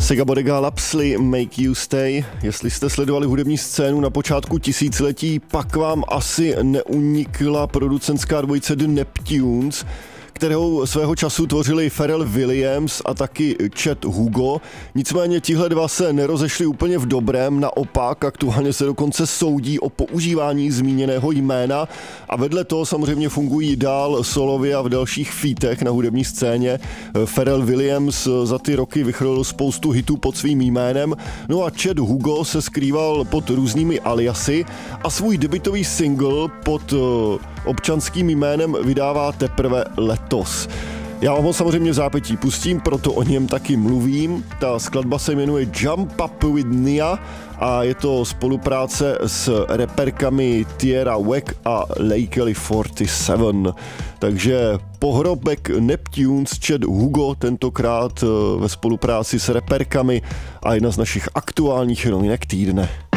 Sega Bodega Lapsley Make You Stay. Jestli jste sledovali hudební scénu na počátku tisíciletí, pak vám asi neunikla producentská dvojice The Neptunes, kterou svého času tvořili Pharrell Williams a taky Chad Hugo. Nicméně tihle dva se nerozešli úplně v dobrém, naopak aktuálně se dokonce soudí o používání zmíněného jména a vedle toho samozřejmě fungují dál solově a v dalších featech na hudební scéně. Pharrell Williams za ty roky vychrlil spoustu hitů pod svým jménem, no a Chad Hugo se skrýval pod různými aliasy a svůj debutový single pod občanským jménem vydává teprve letos. Já vám ho samozřejmě v zápětí pustím, proto o něm taky mluvím. Ta skladba se jmenuje Jump Up With Nia a je to spolupráce s reperkami Tierra Whack a Lakely 47. Takže pohrobek Neptunes, Chad Hugo, tentokrát ve spolupráci s reperkami a jedna z našich aktuálních novinek týdne.